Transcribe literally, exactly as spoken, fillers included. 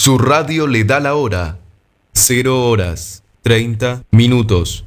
Su radio le da la hora. Cero horas, treinta minutos.